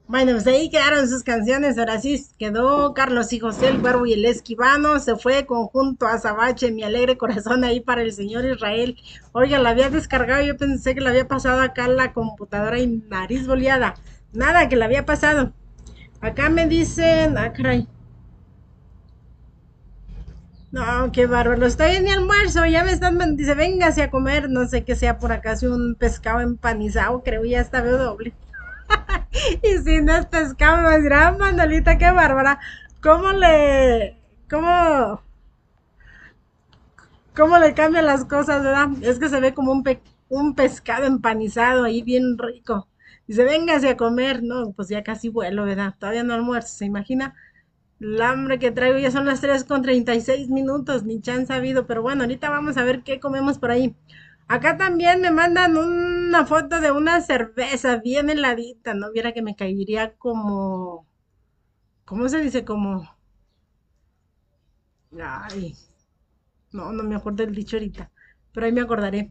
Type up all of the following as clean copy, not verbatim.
Bueno, pues ahí quedaron sus canciones, ahora sí quedó Carlos y José, el Cuervo y el Esquivano, se fue conjunto a Azabache, mi alegre corazón ahí para el señor Israel. Oiga, la había descargado, yo pensé que la había pasado acá en la computadora y nariz boleada. Nada, que la había pasado. Acá me dicen, ah, caray. No, qué bárbaro, estoy en mi almuerzo, ya me están, dice, véngase a comer, no sé qué sea por acá, si un pescado empanizado, creo, ya está veo doble. Y si no es pescado, me dirá, "Ah, Manolita, qué bárbara. ¿Cómo le, cómo, cómo le cambian las cosas, verdad? Es que se ve como un pescado empanizado ahí bien rico. Dice, véngase a comer. No, pues ya casi vuelo, ¿verdad? Todavía no almuerzo, ¿se imagina? El hambre que traigo ya son las 3:36, ni chance ha habido, pero bueno, ahorita vamos a ver qué comemos por ahí. Acá también me mandan una foto de una cerveza bien heladita, ¿no? Viera que me caería como, ¿cómo se dice? Como, ay, no me acuerdo el dicho ahorita, pero ahí me acordaré.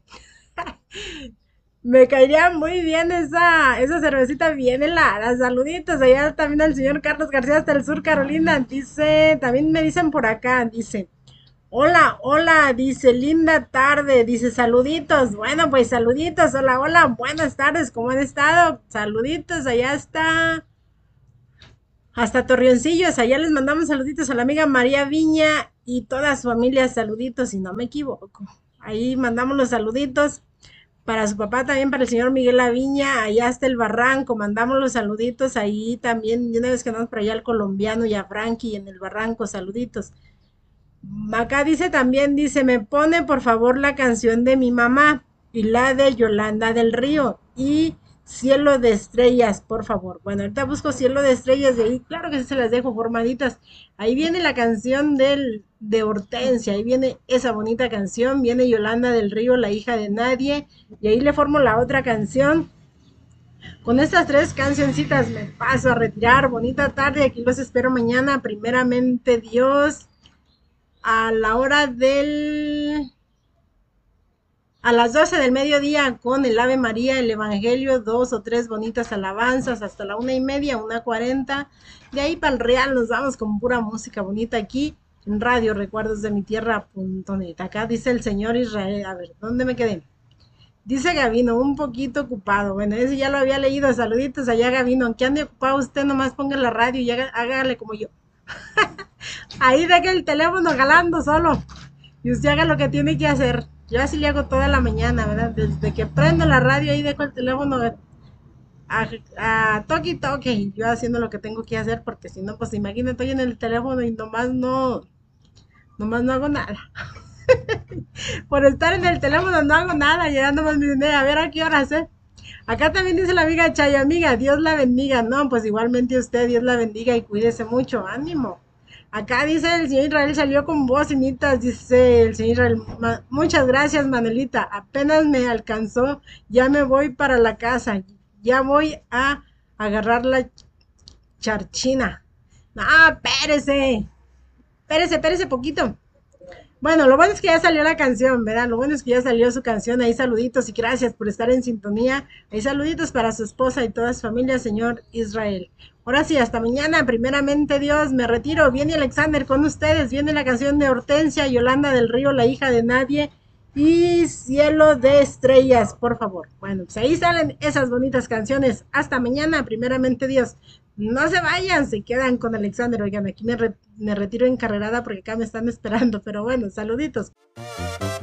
Me caería muy bien esa cervecita bien helada. Saluditos allá también al señor Carlos García hasta el sur, Carolina. Dice, también me dicen por acá, dice, hola, hola, dice, linda tarde, dice, saluditos. Bueno, pues saluditos, hola, hola, buenas tardes, ¿cómo han estado? Saluditos, allá está. Hasta Torreoncillos, allá les mandamos saluditos a la amiga María Viña y toda su familia, saluditos, si no me equivoco. Ahí mandamos los saluditos para su papá, también para el señor Miguel Aviña, allá hasta el Barranco, mandamos los saluditos ahí también, de una vez que andamos por allá al colombiano y a Frankie en el Barranco, saluditos. Acá dice también, dice, me pone por favor la canción de mi mamá y la de Yolanda del Río y Cielo de Estrellas, por favor. Bueno, ahorita busco Cielo de Estrellas de ahí, claro que sí se las dejo formaditas. Ahí viene la canción de Hortensia, ahí viene esa bonita canción, viene Yolanda del Río, la hija de nadie, y ahí le formo la otra canción. Con estas tres cancioncitas me paso a retirar. Bonita tarde, aquí los espero mañana, primeramente Dios a la hora a las 12 del mediodía con el Ave María, el Evangelio, dos o tres bonitas alabanzas hasta la 1:30, 1:40. De ahí para el Real nos vamos con pura música bonita aquí en Radio Recuerdos de mi Tierra.net. Acá dice el señor Israel, a ver, ¿dónde me quedé? Dice Gavino, un poquito ocupado. Bueno, ese ya lo había leído. Saluditos allá, Gavino. Aunque ande ocupado usted, nomás ponga la radio y hágale como yo. Ahí deje el teléfono jalando solo. Y usted haga lo que tiene que hacer. Yo así le hago toda la mañana, ¿verdad? Desde que prendo la radio, ahí dejo el teléfono a toque y toque. Y yo haciendo lo que tengo que hacer, porque si no, pues imagínate, estoy en el teléfono y nomás no hago nada. Por estar en el teléfono no hago nada. Ya nomás me dicen, a ver a qué hora hacer. Acá también dice la amiga Chay, amiga, Dios la bendiga. No, pues igualmente usted, Dios la bendiga y cuídese mucho. Ánimo. Acá dice el señor Israel salió con bocinitas, dice el señor Israel. Muchas gracias, Manelita. Apenas me alcanzó, ya me voy para la casa. Ya voy a agarrar la charchina. No, espérese. Espérese poquito. Bueno, lo bueno es que ya salió la canción, ¿verdad? Lo bueno es que ya salió su canción. Ahí saluditos y gracias por estar en sintonía. Ahí saluditos para su esposa y toda su familia, señor Israel. Ahora sí, hasta mañana. Primeramente Dios, me retiro. Viene Alexander con ustedes. Viene la canción de Hortensia, Yolanda del Río, la hija de nadie. Y Cielo de Estrellas, por favor. Bueno, pues ahí salen esas bonitas canciones. Hasta mañana, primeramente Dios. No se vayan, se quedan con Alexander. Oigan, aquí me retiro encarrerada porque acá me están esperando. Pero bueno, saluditos.